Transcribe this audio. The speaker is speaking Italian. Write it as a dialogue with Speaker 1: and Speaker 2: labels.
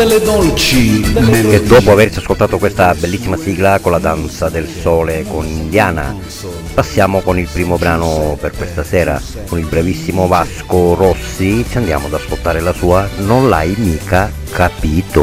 Speaker 1: Delle dolci,
Speaker 2: E dopo averci ascoltato questa bellissima sigla con la danza del sole con Indiana, passiamo con il primo brano per questa sera, con il bravissimo Vasco Rossi, ci andiamo ad ascoltare la sua Non l'hai mica capito.